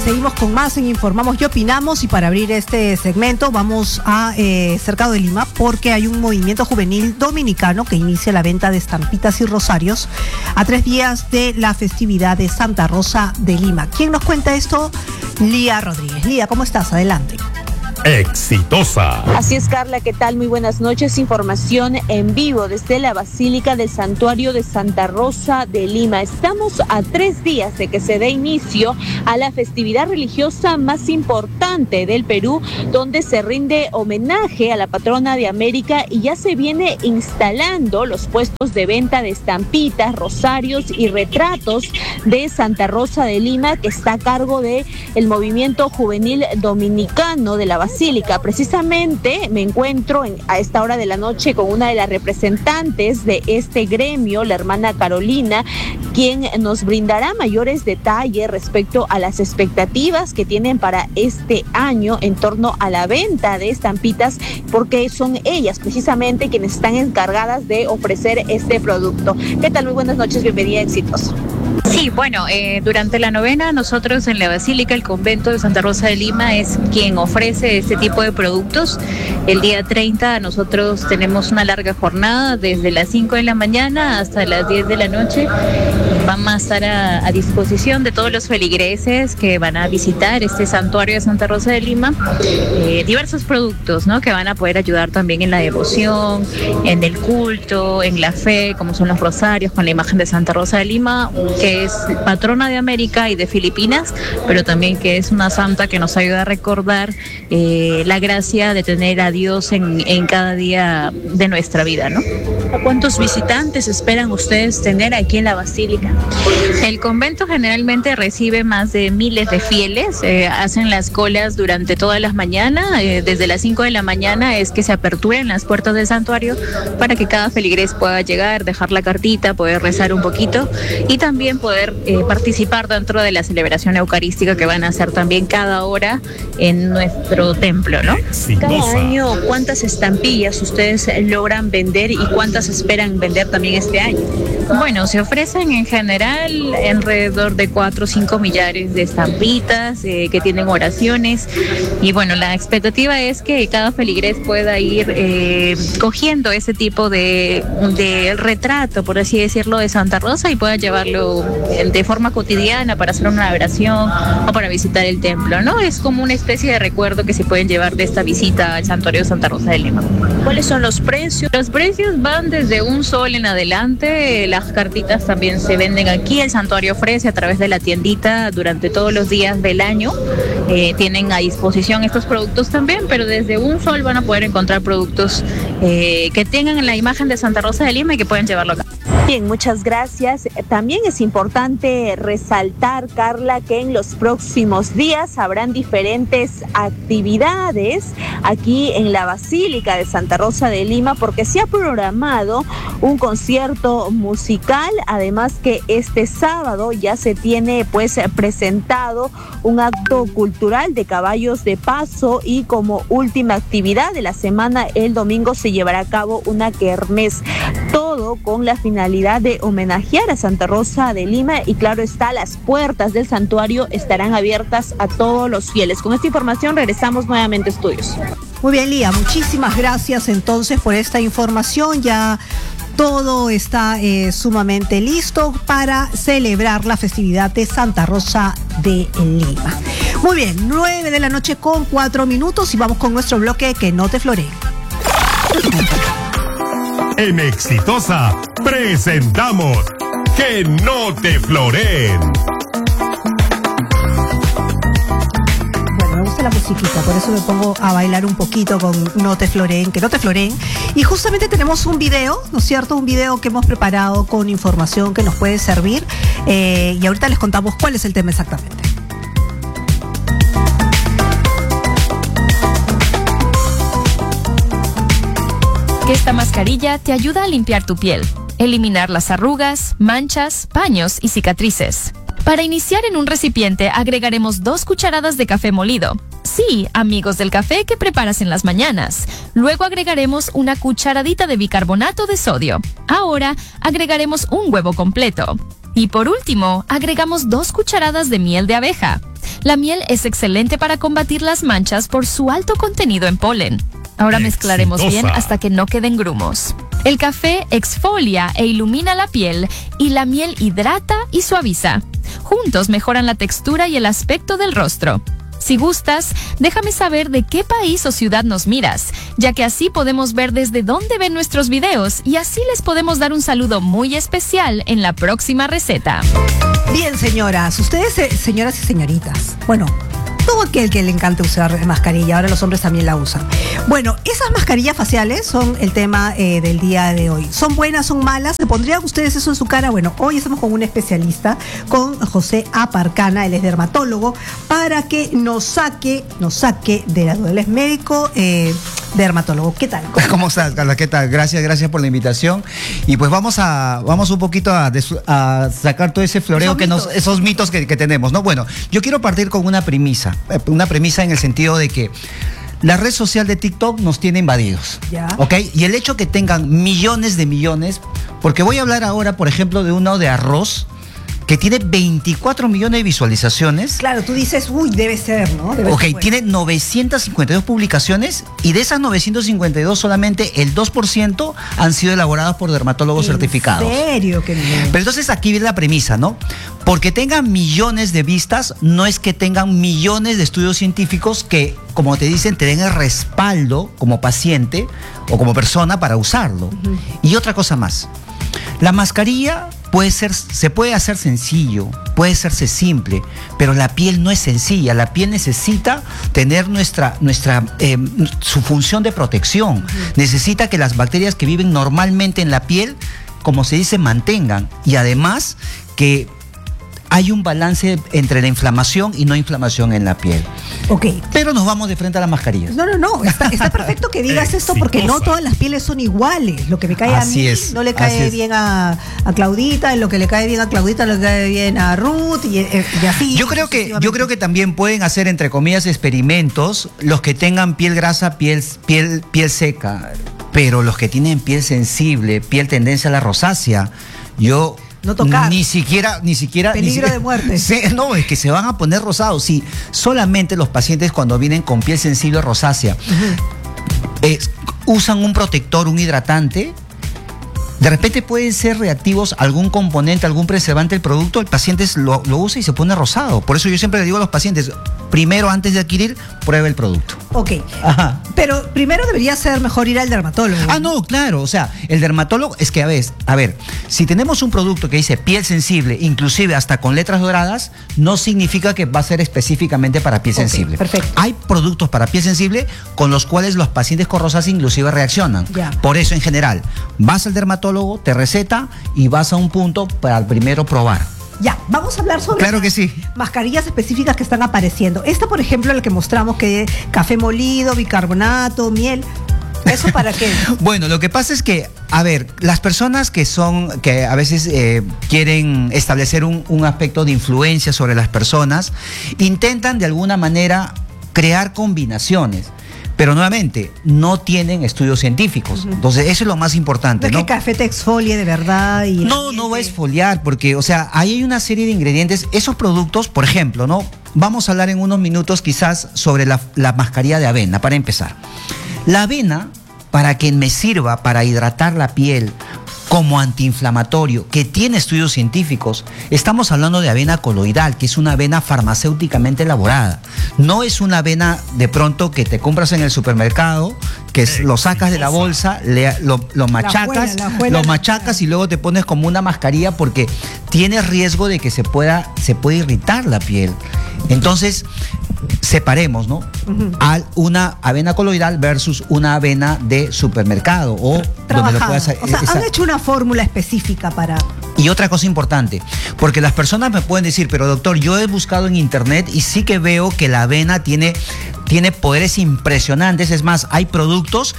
Seguimos con más en Informamos y Opinamos, y para abrir este segmento vamos a Cercado de Lima, porque hay un movimiento juvenil dominicano que inicia la venta de estampitas y rosarios a 3 días de la festividad de Santa Rosa de Lima. ¿Quién nos cuenta esto? Lía Rodríguez. Lía, ¿cómo estás? Adelante. Exitosa. Así es, Carla, ¿qué tal? Muy buenas noches. Información en vivo desde la Basílica del Santuario de Santa Rosa de Lima. Estamos a 3 días de que se dé inicio a la festividad religiosa más importante del Perú, donde se rinde homenaje a la patrona de América y ya se viene instalando los puestos de venta de estampitas, rosarios y retratos de Santa Rosa de Lima, que está a cargo de el movimiento juvenil dominicano de la Basílica. Precisamente me encuentro a esta hora de la noche con una de las representantes de este gremio, la hermana Carolina, quien nos brindará mayores detalles respecto a las expectativas que tienen para este año en torno a la venta de estampitas, porque son ellas precisamente quienes están encargadas de ofrecer este producto. ¿Qué tal? Muy buenas noches, bienvenida, Exitosa. Sí, bueno, durante la novena nosotros en la Basílica, el convento de Santa Rosa de Lima es quien ofrece este tipo de productos. El día 30 nosotros tenemos una larga jornada desde las 5 de la mañana hasta las 10 de la noche. Vamos a estar a disposición de todos los feligreses que van a visitar este santuario de Santa Rosa de Lima. Diversos productos, ¿no?, que van a poder ayudar también en la devoción, en el culto, en la fe, como son los rosarios con la imagen de Santa Rosa de Lima, que es patrona de América y de Filipinas, pero también que es una santa que nos ayuda a recordar la gracia de tener a Dios en cada día de nuestra vida, ¿no? ¿Cuántos visitantes esperan ustedes tener aquí en la Basílica? El convento generalmente recibe más de miles de fieles, hacen las colas durante todas las mañanas, desde las 5 de la mañana es que se aperturan las puertas del santuario para que cada feligrés pueda llegar, dejar la cartita, poder rezar un poquito y también poder participar dentro de la celebración eucarística que van a hacer también cada hora en nuestro templo, ¿no? Cada año, ¿cuántas estampillas ustedes logran vender y cuántas esperan vender también este año? Bueno, se ofrecen en general alrededor de 4 o 5 millares de estampitas que tienen oraciones, y bueno, la expectativa es que cada feligrés pueda ir cogiendo ese tipo de retrato, por así decirlo, de Santa Rosa y pueda llevarlo de forma cotidiana para hacer una oración o para visitar el templo, ¿no? Es como una especie de recuerdo que se pueden llevar de esta visita al santuario de Santa Rosa de Lima. ¿Cuáles son los precios? Los precios van desde $1 en adelante. Las cartitas también se venden aquí. El santuario ofrece a través de la tiendita durante todos los días del año. Tienen a disposición estos productos también, pero desde $1 van a poder encontrar productos que tengan la imagen de Santa Rosa de Lima y que pueden llevarlo acá. Bien, muchas gracias. También es importante resaltar, Carla, que en los próximos días habrán diferentes actividades aquí en la Basílica de Santa Rosa de Lima, porque se ha programado un concierto musical, además que este sábado ya se tiene presentado un acto cultural de caballos de paso, y como última actividad de la semana, el domingo se llevará a cabo una kermés, todo con la finalidad de homenajear a Santa Rosa de Lima, y claro está, las puertas del santuario estarán abiertas a todos los fieles. Con esta información regresamos nuevamente a estudios. Muy bien, Lía, muchísimas gracias entonces por esta información. Ya todo está sumamente listo para celebrar la festividad de Santa Rosa de Lima. Muy bien, 9 de la noche con 4 minutos y vamos con nuestro bloque Que no te floree. En Exitosa presentamos Que no te floreen. Bueno, me gusta la musiquita, por eso me pongo a bailar un poquito con No te floreen, Que no te floreen. Y justamente tenemos un video, ¿no es cierto? Un video que hemos preparado con información que nos puede servir, y ahorita les contamos cuál es el tema exactamente. Esta mascarilla te ayuda a limpiar tu piel, eliminar las arrugas, manchas, paños y cicatrices. Para iniciar, en un recipiente agregaremos 2 cucharadas de café molido. Sí, amigos del café que preparas en las mañanas. Luego agregaremos una cucharadita de bicarbonato de sodio. Ahora agregaremos un huevo completo. Y por último, agregamos 2 cucharadas de miel de abeja. La miel es excelente para combatir las manchas por su alto contenido en polen. Ahora mezclaremos bien hasta que no queden grumos. El café exfolia e ilumina la piel y la miel hidrata y suaviza. Juntos mejoran la textura y el aspecto del rostro. Si gustas, déjame saber de qué país o ciudad nos miras, ya que así podemos ver desde dónde ven nuestros videos y así les podemos dar un saludo muy especial en la próxima receta. Bien, señoras, ustedes, señoras y señoritas, bueno, todo aquel que le encanta usar mascarilla, ahora los hombres también la usan. Bueno, esas mascarillas faciales son el tema del día de hoy. ¿Son buenas, son malas? ¿Le pondrían ustedes eso en su cara? Bueno, hoy estamos con un especialista, con José Aparcana, él es dermatólogo, para que nos saque de la duda. Él es médico, dermatólogo. ¿Qué tal? ¿Cómo estás, Carla? ¿Qué tal? Gracias por la invitación. Y pues vamos un poquito a sacar todo ese floreo, esos mitos que tenemos, ¿no? Bueno, yo quiero partir con una premisa en el sentido de que la red social de TikTok nos tiene invadidos, ¿ok? Y el hecho que tengan millones, porque voy a hablar ahora, por ejemplo, de uno de arroz que tiene 24 millones de visualizaciones. Claro, tú dices, uy, debe ser, ¿no? Tiene 952 publicaciones y de esas 952 solamente el 2% han sido elaboradas por dermatólogos certificados. ¿En serio? Qué bien. Pero entonces aquí viene la premisa, ¿no? Porque tengan millones de vistas, no es que tengan millones de estudios científicos que, como te dicen, te den el respaldo como paciente o como persona para usarlo. Y otra cosa más, la mascarilla se puede hacer sencillo, puede hacerse simple, pero la piel no es sencilla. La piel necesita tener su función de protección. Necesita que las bacterias que viven normalmente en la piel, como se dice, mantengan. Y además que hay un balance entre la inflamación y no inflamación en la piel. Ok. Pero nos vamos de frente a las mascarillas. No. Está perfecto que digas esto porque no todas las pieles son iguales. Lo que me cae a mí no le cae bien a Claudita, lo que le cae bien a Claudita le cae bien a Ruth y así. Yo creo que también pueden hacer, entre comillas, experimentos los que tengan piel grasa, piel seca, pero los que tienen piel sensible, piel tendencia a la rosácea, no tocar. Ni siquiera. Peligro de muerte. No, es que se van a poner rosados. Sí, solamente los pacientes cuando vienen con piel sensible o rosácea usan un protector, un hidratante. De repente pueden ser reactivos a algún componente, algún preservante del producto, el paciente lo usa y se pone rosado. Por eso yo siempre le digo a los pacientes, primero, antes de adquirir, pruebe el producto. Ok. Ajá. Pero primero debería ser mejor ir al dermatólogo. No, claro. O sea, el dermatólogo es que, a ver, si tenemos un producto que dice piel sensible, inclusive hasta con letras doradas, no significa que va a ser específicamente para piel sensible. Perfecto. Hay productos para piel sensible con los cuales los pacientes con rosácea inclusive reaccionan. Por eso, en general, vas al dermatólogo, te receta y vas a un punto para primero probar. Ya, vamos a hablar sobre mascarillas específicas que están apareciendo. Esta, por ejemplo, la que mostramos, que es café molido, bicarbonato, miel. ¿Eso para qué? Bueno, lo que pasa es que, a ver, las personas que a veces quieren establecer un aspecto de influencia sobre las personas, intentan de alguna manera crear combinaciones. Pero nuevamente, no tienen estudios científicos. Entonces, eso es lo más importante, ¿no? Es que el café te exfolie de verdad. No va a exfoliar, porque, o sea, ahí hay una serie de ingredientes. Esos productos, por ejemplo, ¿no? Vamos a hablar en unos minutos quizás sobre la mascarilla de avena, para empezar. La avena, para que me sirva para hidratar la piel, como antiinflamatorio, que tiene estudios científicos, estamos hablando de avena coloidal, que es una avena farmacéuticamente elaborada. No es una avena de pronto que te compras en el supermercado, que lo sacas de la bolsa, lo machacas y luego te pones como una mascarilla, porque tiene riesgo de que se puede irritar la piel. Entonces, separemos, ¿no? Una avena coloidal versus una avena de supermercado o donde lo puedas. O sea, han hecho una fórmula específica para. Y otra cosa importante, porque las personas me pueden decir, pero doctor, yo he buscado en internet y sí que veo que la avena tiene poderes impresionantes. Es más, hay productos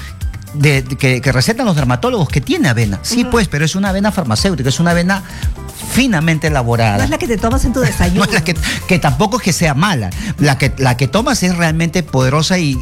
que recetan los dermatólogos que tiene avena. Sí, pues, pero es una avena farmacéutica, es una avena finamente elaborada. No es la que te tomas en tu desayuno. No es la que tampoco es que sea mala. La que tomas es realmente poderosa y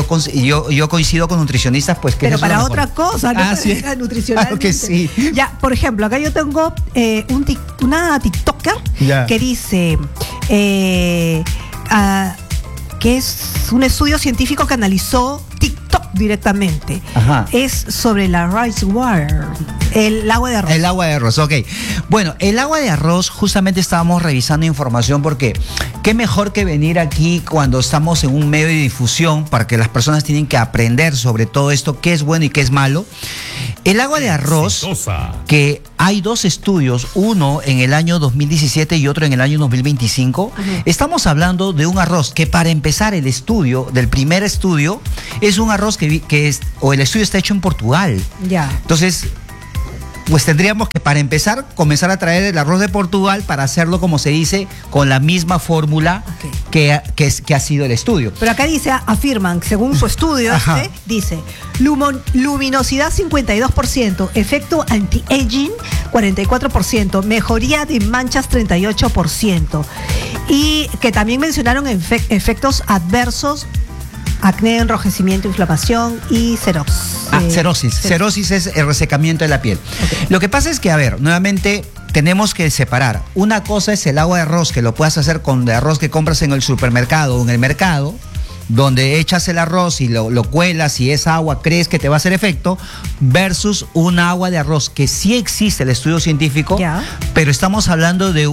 yo coincido con nutricionistas, pues que pero para otra cosa, no nutricionalmente. Claro que sí. Ya, por ejemplo, acá yo tengo una TikToker que dice que es un estudio científico que analizó TikTok directamente. Ajá. Es sobre la rice water, el agua de arroz. El agua de arroz, ok. Bueno, el agua de arroz, justamente estábamos revisando información porque qué mejor que venir aquí cuando estamos en un medio de difusión para que las personas tienen que aprender sobre todo esto, qué es bueno y qué es malo. El agua de arroz, que hay dos estudios, uno en el año 2017 y otro en el año 2025, estamos hablando de un arroz que, para empezar, el estudio, del primer estudio, es un arroz que el estudio está hecho en Portugal. Ya. Entonces, pues tendríamos que, para empezar, comenzar a traer el arroz de Portugal para hacerlo, como se dice, con la misma fórmula que ha sido el estudio. Pero acá dice, afirman, según su estudio, dice, luminosidad 52%, efecto anti-aging 44%, mejoría de manchas 38%. Y que también mencionaron efectos adversos: acné, enrojecimiento, inflamación y cerosis. Cerosis es el resecamiento de la piel. Okay. Lo que pasa es que, a ver, nuevamente tenemos que separar. Una cosa es el agua de arroz, que lo puedas hacer con el arroz que compras en el supermercado o en el mercado, donde echas el arroz y lo cuelas y esa agua crees que te va a hacer efecto, versus una agua de arroz que sí existe el estudio científico, pero estamos hablando de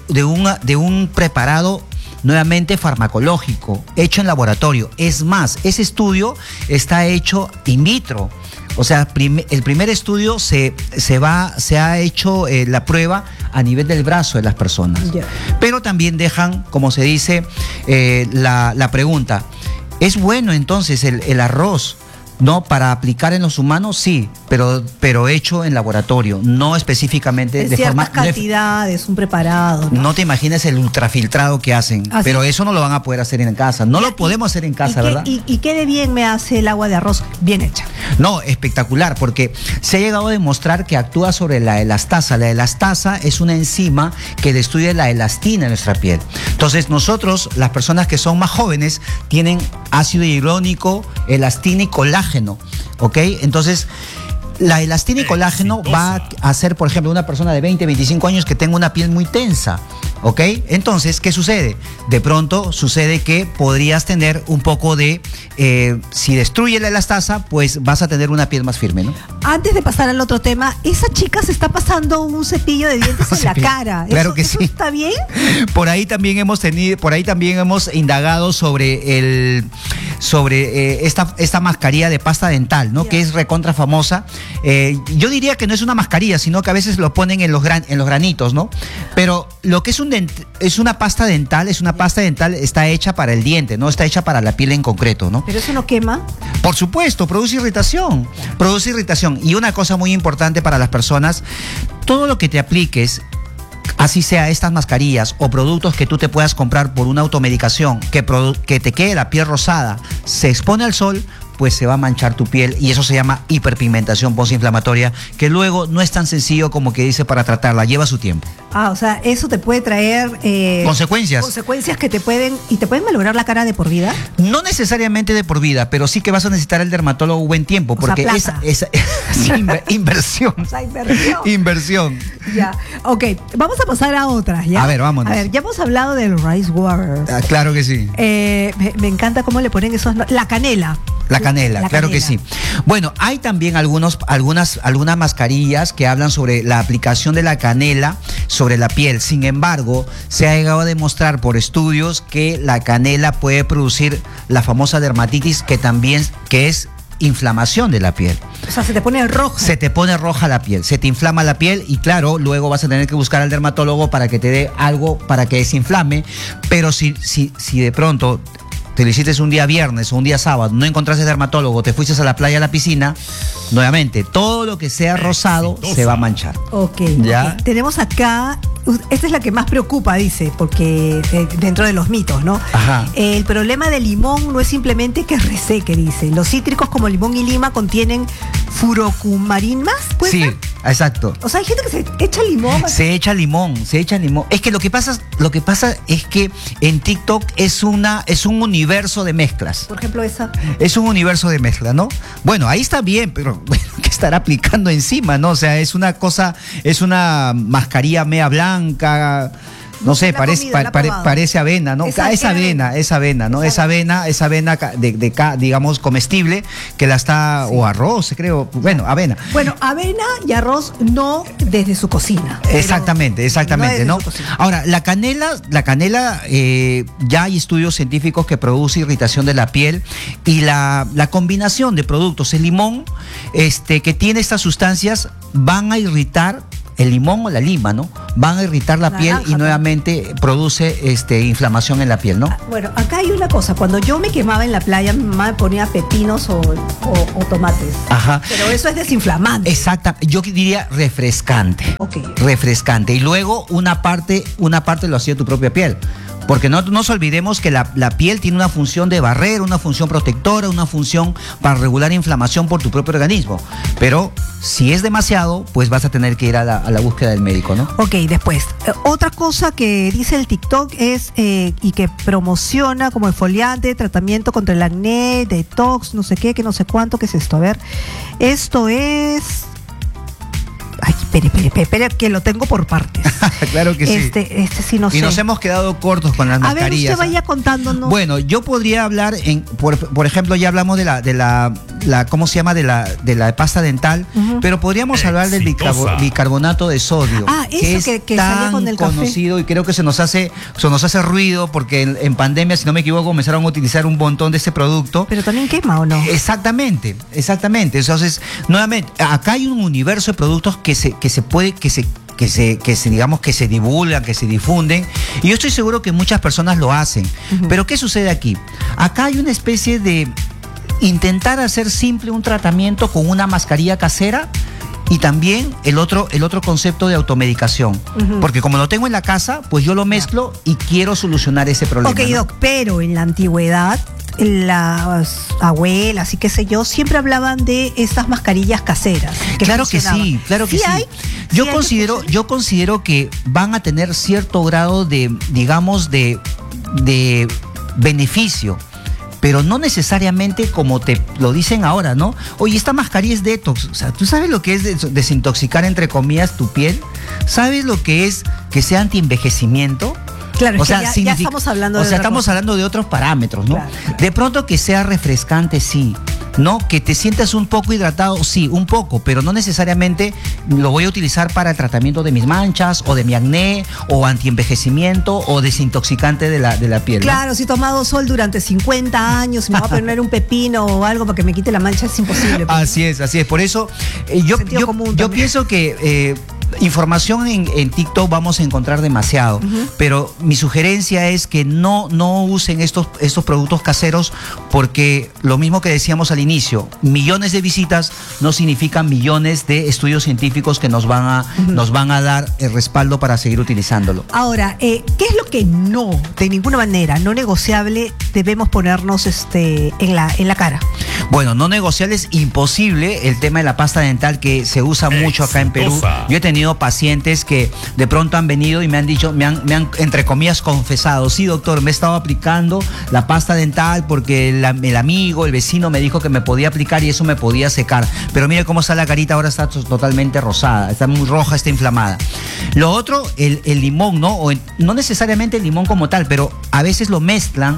un preparado nuevamente farmacológico, hecho en laboratorio. Es más, ese estudio está hecho in vitro. O sea, el primer estudio se ha hecho la prueba a nivel del brazo de las personas. Pero también dejan, como se dice, la pregunta: ¿es bueno entonces el arroz, no, para aplicar en los humanos? Sí, pero hecho en laboratorio, no específicamente de ciertas cantidades, un preparado. No te imaginas el ultrafiltrado que hacen, pero eso no lo van a poder hacer en casa. No lo podemos hacer en casa, ¿verdad? ¿Y qué de bien me hace el agua de arroz bien hecha? No, espectacular, porque se ha llegado a demostrar que actúa sobre la elastasa. La elastasa es una enzima que destruye la elastina en nuestra piel. Entonces, nosotros, las personas que son más jóvenes, tienen ácido hialurónico, elastina y colágeno, ¿ok? Entonces, la elastina y colágeno va a hacer, por ejemplo, una persona de 20, 25 años que tenga una piel muy tensa, ¿ok? Entonces, ¿qué sucede? De pronto sucede que podrías tener un poco de, si destruye la elastasa, pues vas a tener una piel más firme, ¿no? Antes de pasar al otro tema, esa chica se está pasando un cepillo de dientes en la cara. Claro que ¿eso sí. ¿Está bien? Por ahí también hemos indagado sobre esta mascarilla de pasta dental, ¿no? Que es recontra famosa. Yo diría que no es una mascarilla, sino que a veces lo ponen en los granitos, ¿no? Pero lo que es una pasta dental, está hecha para el diente, no está hecha para la piel en concreto, ¿no? ¿Pero eso no quema? Por supuesto, produce irritación. Produce irritación. Y una cosa muy importante para las personas: todo lo que te apliques, así sea estas mascarillas o productos que tú te puedas comprar por una automedicación, que te quede la piel rosada, se expone al sol, pues se va a manchar tu piel, y eso se llama hiperpigmentación postinflamatoria, que luego no es tan sencillo como que dice para tratarla, lleva su tiempo. O sea, eso te puede traer consecuencias. Consecuencias que te pueden malograr la cara de por vida. No necesariamente de por vida, pero sí que vas a necesitar el dermatólogo un buen tiempo, porque es inversión. O sea, inversión. Ya, ok, vamos a pasar a otras, ¿ya? A ver, vámonos. A ver, ya hemos hablado del rice water. Claro que sí. Me encanta cómo le ponen esos... La canela. La canela, claro que sí. Bueno, hay también algunas mascarillas que hablan sobre la aplicación de la canela sobre la piel. Sin embargo, se ha llegado a demostrar por estudios que la canela puede producir la famosa dermatitis, que es inflamación de la piel. O sea, se te pone roja. Se te pone roja la piel, se te inflama la piel, y claro, luego vas a tener que buscar al dermatólogo para que te dé algo para que desinflame. Pero si de pronto te lo hiciste un día viernes o un día sábado, no encontraste dermatólogo, te fuiste a la playa, a la piscina, nuevamente, todo lo que sea rosado se va a manchar. Ok. ¿Ya? Tenemos acá, esta es la que más preocupa, dice, porque dentro de los mitos, ¿no? Ajá. El problema del limón no es simplemente que reseque, dice. Los cítricos como limón y lima contienen furocumarín-más, ¿puede ser? Exacto. O sea, hay gente que se echa limón. Se echa limón. Es que lo que pasa es que en TikTok es un universo de mezclas. Por ejemplo, esa. Es un universo de mezcla, ¿no? Bueno, ahí está bien, pero bueno, ¿qué estará aplicando encima, no? O sea, es una mascarilla media blanca. No sé, La he comido, la he probado. parece avena, ¿no? Esa Es avena, ¿no? Es avena digamos, comestible, que la está, o arroz, creo, bueno, avena. Bueno, avena y arroz no desde su cocina. Exactamente, ¿no? Ahora, la canela, ya hay estudios científicos que produce irritación de la piel, y la combinación de productos, el limón, que tiene estas sustancias, van a irritar. El limón o la lima, ¿no? Van a irritar la piel y nuevamente produce inflamación en la piel, ¿no? Bueno, acá hay una cosa. Cuando yo me quemaba en la playa, mi mamá me ponía pepinos o tomates. Ajá. Pero eso es desinflamante. Exacto. Yo diría refrescante. Ok. Refrescante. Y luego una parte lo hacía tu propia piel. Porque no nos olvidemos que la piel tiene una función de barrera, una función protectora, una función para regular inflamación por tu propio organismo. Pero si es demasiado, pues vas a tener que ir a la búsqueda del médico, ¿no? Ok, después. Otra cosa que dice el TikTok es, y que promociona como exfoliante, tratamiento contra el acné, detox, no sé qué, que no sé cuánto, ¿qué es esto? A ver, esto es... Ay, espere, que lo tengo por partes. Claro que sí. Este sí no sé. Y nos hemos quedado cortos con las mascarillas. A ver, usted vaya contándonos. Bueno, yo podría hablar, por ejemplo, ya hablamos de la ¿cómo se llama? De la pasta dental, pero podríamos hablar del bicarbonato de sodio. Ah, eso que salió con el café. Conocido, y creo que se nos hace ruido, porque en pandemia, si no me equivoco, comenzaron a utilizar un montón de este producto. Pero también quema, ¿o no? Exactamente. Entonces, nuevamente, acá hay un universo de productos que se digamos que se divulgan, que se difunden, y yo estoy seguro que muchas personas lo hacen. Pero ¿qué sucede aquí? Acá hay una especie de intentar hacer simple un tratamiento con una mascarilla casera, y también el otro concepto de automedicación. Porque como lo tengo en la casa, pues yo lo mezclo y quiero solucionar ese problema. Ok, ¿no? Doc, pero en la antigüedad, las abuelas y qué sé yo, siempre hablaban de estas mascarillas caseras. Claro que sí. Yo considero que van a tener cierto grado de, digamos, de beneficio, pero no necesariamente como te lo dicen ahora, ¿no? Oye, esta mascarilla es detox. O sea, ¿tú sabes lo que es desintoxicar, entre comillas, tu piel? ¿Sabes lo que es que sea antienvejecimiento? Claro, o sea, ya estamos hablando de estamos hablando de otros parámetros, ¿no? Claro. De pronto que sea refrescante, sí. ¿No? Que te sientas un poco hidratado, sí, un poco, pero no necesariamente lo voy a utilizar para el tratamiento de mis manchas, o de mi acné, o antienvejecimiento, o desintoxicante de la piel, ¿no? Claro, si he tomado sol durante 50 años y me voy a poner un pepino o algo para que me quite la mancha, es imposible. Así es. Por eso, yo pienso que... información en TikTok vamos a encontrar demasiado, pero mi sugerencia es que no usen estos productos caseros, porque lo mismo que decíamos al inicio, millones de visitas no significan millones de estudios científicos que nos van a dar el respaldo para seguir utilizándolo. Ahora, ¿qué es lo que de ninguna manera, no negociable, debemos ponernos en la cara? Bueno, no negociable es imposible el tema de la pasta dental, que se usa mucho acá en Perú. Yo he tenido pacientes que de pronto han venido y me han dicho, me han entre comillas confesado: sí, doctor, me he estado aplicando la pasta dental porque el amigo, el vecino me dijo que me podía aplicar y eso me podía secar, pero mire cómo está la carita, ahora está totalmente rosada, está muy roja, está inflamada. Lo otro, el limón, ¿no? No necesariamente el limón como tal, pero a veces lo mezclan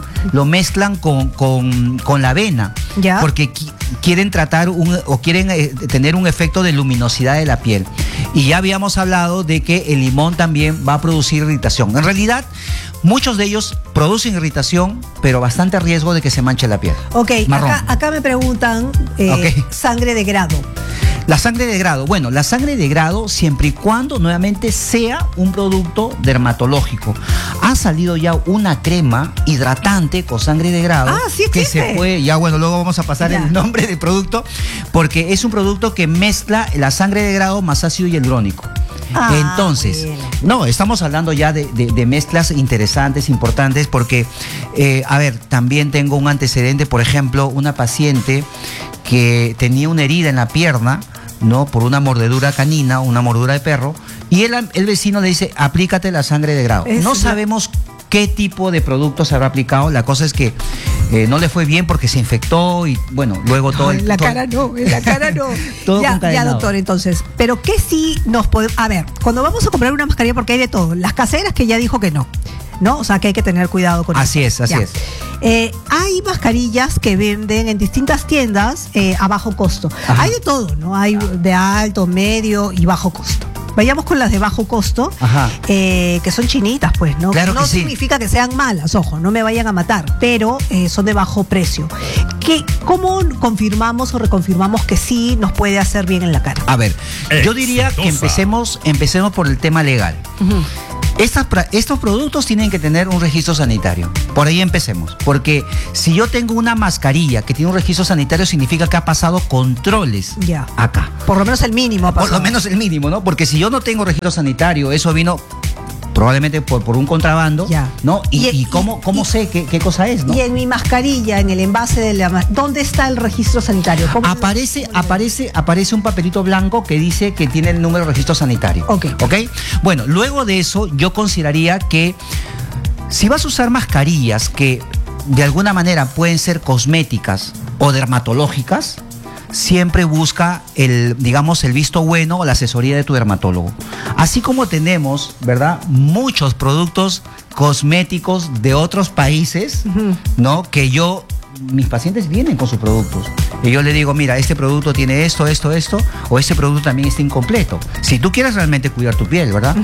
con la avena. ¿Ya? Porque quieren tratar quieren tener un efecto de luminosidad de la piel. Y ya habíamos hablado de que el limón también va a producir irritación. En realidad, muchos de ellos producen irritación, pero bastante riesgo de que se manche la piel. Ok, acá me preguntan sangre de grado. La sangre de grado. Bueno, la sangre de grado, siempre y cuando nuevamente sea un producto dermatológico. Ha salido ya una crema hidratante con sangre de grado. Ah, sí existe. Que se puede, luego vamos a pasar el nombre del producto, porque es un producto que mezcla la sangre de grado más ácido hialurónico. Entonces, no, estamos hablando ya de mezclas interesantes, importantes, porque, también tengo un antecedente, por ejemplo, una paciente que tenía una herida en la pierna, ¿no? Por una mordedura canina, una mordedura de perro, y el vecino le dice: aplícate la sangre de grado. No sabemos qué tipo de producto se habrá aplicado. La cosa es que no le fue bien porque se infectó y bueno, luego todo el... En la cara no. Todo ya, concadenado. doctor, entonces, pero ¿qué sí nos podemos... A ver, cuando vamos a comprar una mascarilla, porque hay de todo, las caseras que ya dijo que no, o sea que hay que tener cuidado con Así eso. es. Hay mascarillas que venden en distintas tiendas a bajo costo. Ajá. Hay de todo, ¿no? Hay de alto, medio y bajo costo. Vayamos con las de bajo costo, Ajá. que son chinitas, pues, ¿no? Claro No que sí. significa que sean malas, ojo, no me vayan a matar, pero son de bajo precio. ¿Cómo confirmamos o reconfirmamos que sí nos puede hacer bien en la cara? A ver, yo diría que empecemos por el tema legal. Ujú. Estos productos tienen que tener un registro sanitario. Por ahí empecemos. Porque si yo tengo una mascarilla que tiene un registro sanitario, significa que ha pasado controles Ya. acá. Por lo menos el mínimo. Por lo menos el mínimo, ¿no? Porque si yo no tengo registro sanitario, eso vino probablemente por un contrabando, Ya. ¿no? Y- ¿Y cómo sé qué cosa es, no? Y en mi mascarilla, en el envase de ¿dónde está el registro sanitario? ¿Cómo Aparece un papelito blanco que dice que tiene el número de registro sanitario. Ok. Bueno, luego de eso, yo consideraría que si vas a usar mascarillas que de alguna manera pueden ser cosméticas o dermatológicas, siempre busca el visto bueno o la asesoría de tu dermatólogo. Así como tenemos, ¿verdad?, muchos productos cosméticos de otros países, ¿no? Que mis pacientes vienen con sus productos. Y yo le digo, mira, este producto tiene esto, o este producto también está incompleto. Si tú quieres realmente cuidar tu piel, ¿verdad?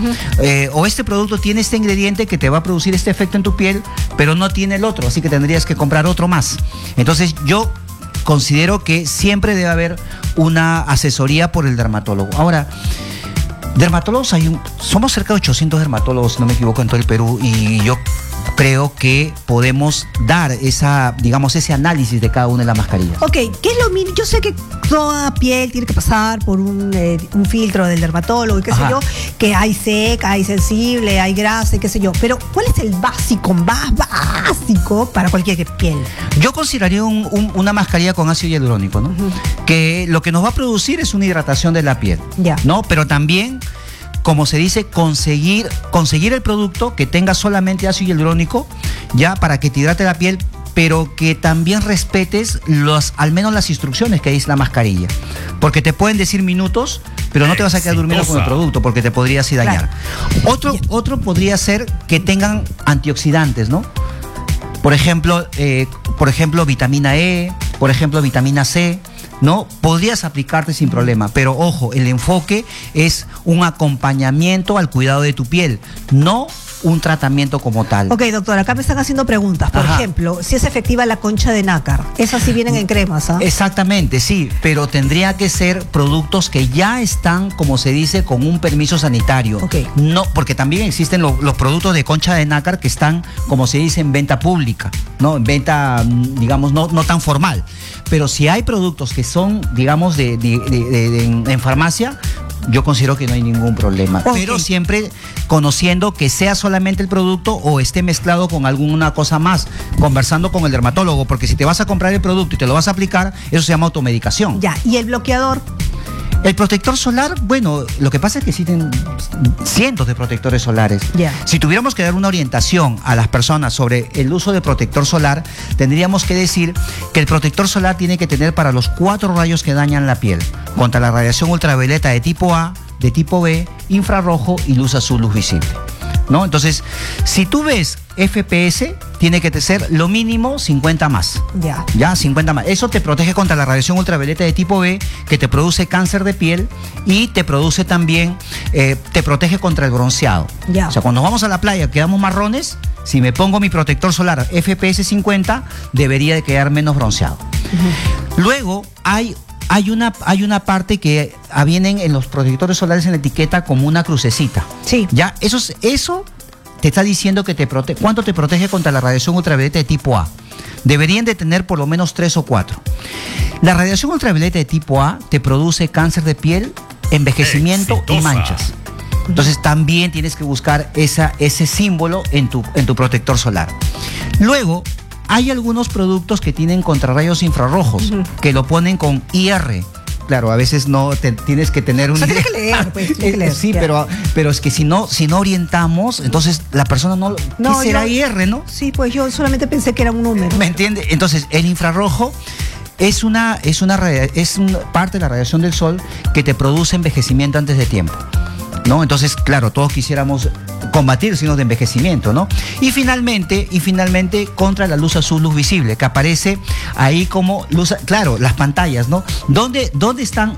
O este producto tiene este ingrediente que te va a producir este efecto en tu piel, pero no tiene el otro, así que tendrías que comprar otro más. Entonces yo considero que siempre debe haber una asesoría por el dermatólogo. Ahora, dermatólogos somos cerca de 800 dermatólogos, si no me equivoco, en todo el Perú, y yo creo que podemos dar ese análisis de cada una de las mascarillas. Ok, ¿qué es lo mínimo? Yo sé que toda piel tiene que pasar por un filtro del dermatólogo y qué sé Ajá. yo, que hay seca, hay sensible, hay grasa y qué sé yo, pero ¿cuál es el básico, más básico para cualquier piel? Yo consideraría una mascarilla con ácido hialurónico, ¿no? Que lo que nos va a producir es una hidratación de la piel, Ya. ¿no? Pero también, como se dice, conseguir el producto que tenga solamente ácido hialurónico, ya, para que te hidrate la piel, pero que también respetes al menos las instrucciones que dice la mascarilla. Porque te pueden decir minutos, pero no te vas a quedar durmiendo con el producto porque te podría así dañar. Otro podría ser que tengan antioxidantes, ¿no? Por ejemplo, vitamina E, por ejemplo, vitamina C, ¿no? Podrías aplicarte sin problema, pero ojo, el enfoque es un acompañamiento al cuidado de tu piel, no un tratamiento como tal. Ok, doctor, acá me están haciendo preguntas. Por Ajá. ejemplo, si es efectiva la concha de nácar. Esas sí vienen en cremas, ¿ah? Exactamente, sí, pero tendría que ser productos que ya están, como se dice, con un permiso sanitario. Ok. No, porque también existen los productos de concha de nácar que están, como se dice, en venta pública, ¿no? En venta, digamos, no tan formal. Pero si hay productos que son, digamos, en farmacia, yo considero que no hay ningún problema. Ok. Pero siempre conociendo que sea solamente el producto o esté mezclado con alguna cosa más, conversando con el dermatólogo, porque si te vas a comprar el producto y te lo vas a aplicar, eso se llama automedicación. Ya, ¿y el bloqueador? El protector solar, bueno, lo que pasa es que existen cientos de protectores solares. Ya. Si tuviéramos que dar una orientación a las personas sobre el uso de protector solar, tendríamos que decir que el protector solar tiene que tener para los 4 rayos que dañan la piel, contra la radiación ultravioleta de tipo A, de tipo B, infrarrojo y luz azul, luz visible, ¿no? Entonces, si tú ves FPS, tiene que ser lo mínimo 50 más. Ya, 50 más. Eso te protege contra la radiación ultravioleta de tipo B, que te produce cáncer de piel y te produce también, te protege contra el bronceado. Ya. O sea, cuando vamos a la playa, quedamos marrones, si me pongo mi protector solar FPS 50, debería de quedar menos bronceado. Luego, hay una parte que vienen en los protectores solares en la etiqueta como una crucecita. Sí. Ya, eso te está diciendo que cuánto te protege contra la radiación ultravioleta de tipo A. Deberían de tener por lo menos 3 o 4. La radiación ultravioleta de tipo A te produce cáncer de piel, envejecimiento y manchas. Entonces también tienes que buscar ese símbolo en tu protector solar. Luego, hay algunos productos que tienen contrarrayos infrarrojos, que lo ponen con IR, claro, a veces no tienes que tener un... O sea, tienes que leer, pues, tienes que leer. Sí, ya. pero es que si no orientamos, entonces la persona no... ¿Qué será IR, no? Sí, pues yo solamente pensé que era un número. ¿Me entiende? Entonces, el infrarrojo es una parte de la radiación del sol que te produce envejecimiento antes de tiempo, ¿no? Entonces, claro, todos quisiéramos combatir signos de envejecimiento, ¿no? Y finalmente, contra la luz azul, luz visible, que aparece ahí como luz, claro, las pantallas, ¿no? ¿Dónde están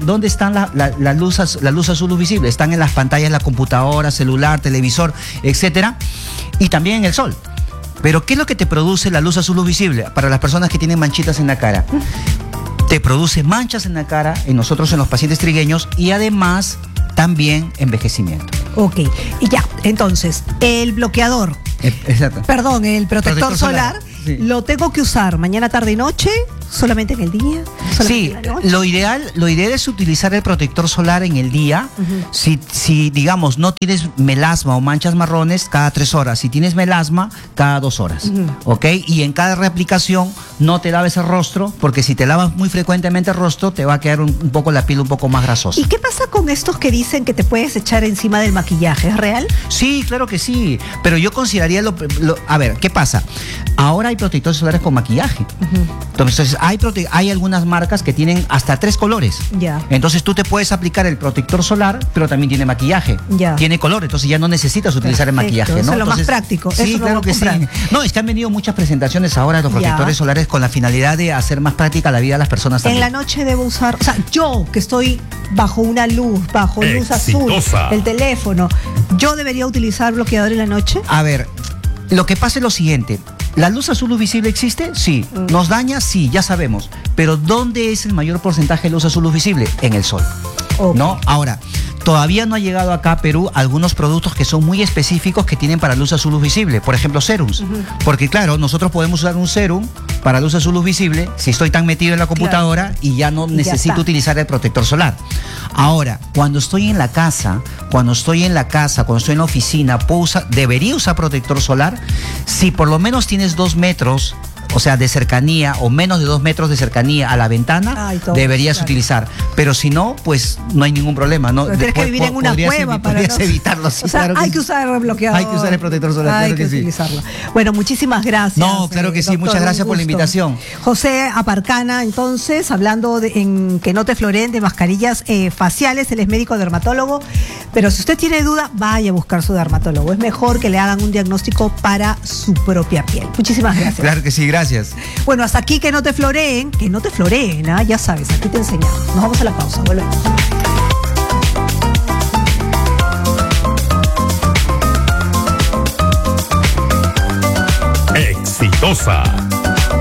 la luz azul, luz visible? Están en las pantallas de la computadora, celular, televisor, etcétera, y también en el sol. Pero ¿qué es lo que te produce la luz azul, luz visible? Para las personas que tienen manchitas en la cara. Te produce manchas en la cara, en nosotros, en los pacientes trigueños, y además también envejecimiento. Ok, y ya, entonces, el bloqueador, Exacto. perdón, el protector solar, sí. ¿Lo tengo que usar mañana, tarde y noche? ¿Solamente en el día? Sí, en la noche? lo ideal es utilizar el protector solar en el día. Si digamos, no tienes melasma o manchas marrones, cada 3 horas. Si tienes melasma, cada 2 horas. ¿Ok? Y en cada reaplicación no te laves el rostro, porque si te lavas muy frecuentemente el rostro, te va a quedar un poco la piel un poco más grasosa. ¿Y qué pasa con estos que dicen que te puedes echar encima del maquillaje? ¿Es real? Sí, claro que sí. Pero yo consideraría a ver, ¿qué pasa? Ahora hay protectores solares con maquillaje. Entonces, hay algunas marcas que tienen hasta 3 colores. Ya. Entonces tú te puedes aplicar el protector solar, pero también tiene maquillaje. Ya. Tiene color, entonces ya no necesitas utilizar el maquillaje, ¿no? Eso es lo Entonces, más práctico. Sí, Eso claro que sí. No, es que han venido muchas presentaciones ahora de los protectores solares con la finalidad de hacer más práctica la vida de las personas también. En la noche debo usar, o sea, yo que estoy bajo una luz, bajo luz azul, el teléfono, ¿yo debería utilizar bloqueador en la noche? A ver, lo que pasa es lo siguiente. ¿La luz azul luz visible existe? Sí. ¿Nos daña? Sí, ya sabemos. Pero ¿dónde es el mayor porcentaje de luz azul luz visible? En el sol. Okay. ¿No? Ahora, todavía no ha llegado acá a Perú algunos productos que son muy específicos que tienen para luz azul luz visible. Por ejemplo, serums. Porque claro, nosotros podemos usar un serum para luz azul luz visible si estoy tan metido en la computadora y ya no necesito utilizar el protector solar. Ahora, cuando estoy en la casa, cuando estoy en la oficina, debería usar protector solar si por lo menos tienes 2 metros, o sea, de cercanía o menos de 2 metros de cercanía a la ventana, deberías utilizar. Pero si no, pues no hay ningún problema. ¿No? Tienes que vivir en una cueva para evitarlo. Sí, o sea, claro hay que usar el bloqueador. Hay que usar el protector solar, hay claro que utilizarlo. Sí. Bueno, muchísimas gracias. No, claro que sí. Doctor, muchas gracias por la invitación. José Aparcana, entonces, hablando en que no te floreen de mascarillas faciales, él es médico dermatólogo, pero si usted tiene duda, vaya a buscar su dermatólogo. Es mejor que le hagan un diagnóstico para su propia piel. Muchísimas gracias. Claro que sí, gracias. Bueno, hasta aquí que no te floreen, ¿ah? Ya sabes, aquí te enseñamos. Nos vamos a la pausa, volvemos. Exitosa.